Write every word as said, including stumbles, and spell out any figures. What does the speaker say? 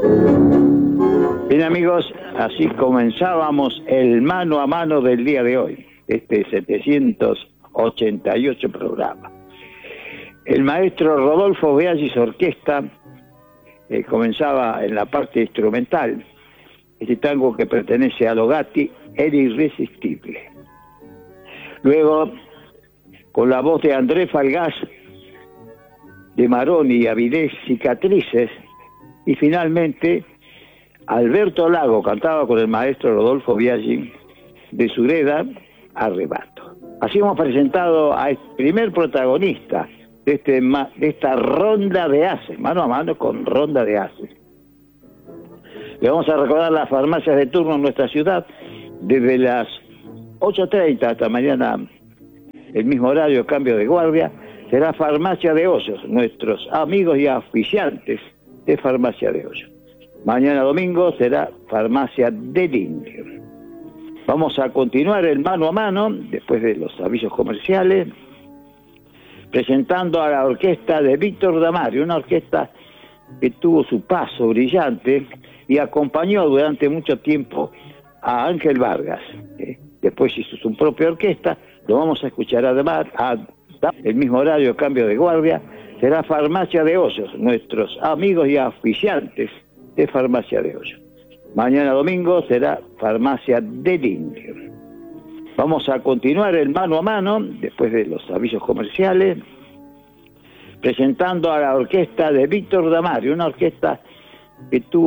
Bien amigos, así comenzábamos el mano a mano del día de hoy, este setecientos ochenta y ocho programa. El maestro Rodolfo Beagis Orquesta eh, comenzaba en la parte instrumental, este tango que pertenece a Logatti, El Irresistible. Luego, con la voz de André Falgás, de Maroni y Avilés, Cicatrices, y finalmente Alberto Lago cantaba con el maestro Rodolfo Biaggi de Sureda, Arrebato. Así hemos presentado al primer protagonista de, este, de esta ronda de haces, mano a mano con ronda de haces. Le vamos a recordar las farmacias de turno en nuestra ciudad, desde las ocho treinta hasta mañana, el mismo horario, cambio de guardia, será Farmacia de Hoyos, nuestros amigos y auspiciantes de Farmacia de Hoyos. Mañana domingo será Farmacia del Indio. Vamos a continuar el mano a mano, después de los avisos comerciales, presentando a la orquesta de Víctor Damario, una orquesta que tuvo su paso brillante y acompañó durante mucho tiempo a Ángel Vargas. ¿eh? Después hizo su propia orquesta, lo vamos a escuchar además, a el mismo horario, cambio de guardia, será Farmacia de Hoyos, nuestros amigos y auspiciantes de Farmacia de Hoyos. Mañana domingo será Farmacia del Indio. Vamos a continuar el mano a mano, después de los avisos comerciales, presentando a la orquesta de Víctor Damario, una orquesta que tuvo